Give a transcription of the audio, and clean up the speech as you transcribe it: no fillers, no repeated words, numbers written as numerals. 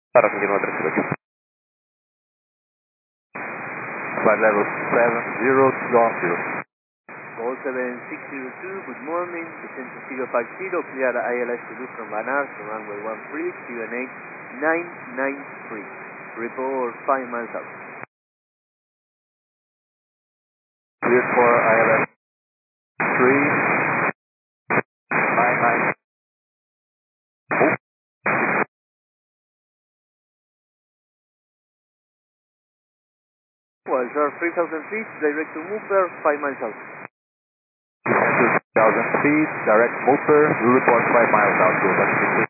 Para continuar 308. Flight level 7020. Call 7602, good morning. Descend to 050, clear ILS to Luz from Van Aert, to runway 13, QNH 993. Report 5 miles out. Cleared for ILS 399. Well, sir, 3,000 feet, direct to Mooper, 5 miles out. 2,000 feet, direct motor, we report 5 miles out to